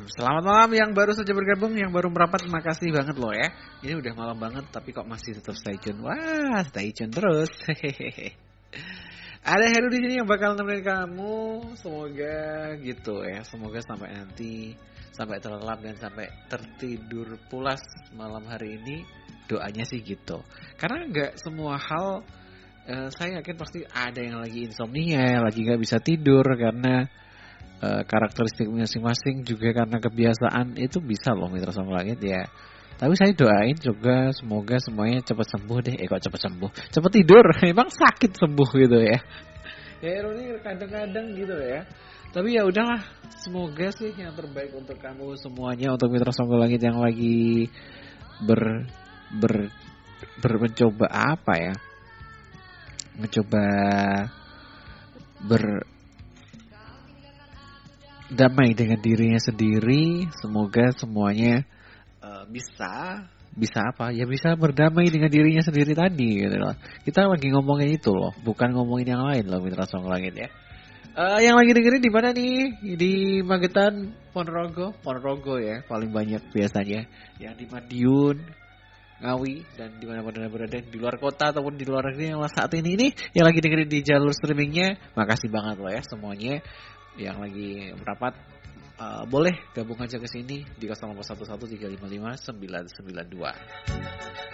Selamat malam yang baru saja bergabung, yang baru merapat, makasih banget loh ya. Ini udah malam banget tapi kok masih tetap stay tune. Wah, stay tune terus. Hehehe. Ada Heru di sini yang bakal nemenin kamu. Semoga gitu ya. Semoga sampai nanti sampai terlelap dan sampai tertidur pulas malam hari ini. Doanya sih gitu. Karena nggak semua hal saya yakin pasti ada yang lagi insomnia, lagi nggak bisa tidur karena karakteristik masing-masing juga karena kebiasaan itu bisa loh Mitra Sama Langit ya. Tapi saya doain juga semoga semuanya cepat sembuh deh. Kok cepat sembuh? Cepat tidur. Emang sakit sembuh gitu ya. Ya ironi kadang-kadang gitu ya. Tapi ya udahlah, semoga sih yang terbaik untuk kamu semuanya, untuk Mitra Sama Langit yang lagi mencoba apa ya? Mencoba damai dengan dirinya sendiri. Semoga semuanya bisa apa ya, bisa berdamai dengan dirinya sendiri tadi gitu loh. Kita lagi ngomongin itu loh, bukan ngomongin yang lain loh Mitra Sama Langit ya. Yang lagi dengerin di mana nih? Di Magetan, Ponorogo ya paling banyak biasanya. Yang di Madiun, Ngawi, dan di mana Anda berada, di luar kota ataupun di luar negeri yang saat ini yang lagi dengerin di jalur streamingnya, makasih banget loh ya semuanya yang lagi merapat. Boleh gabung aja ke sini di 0811 355 992.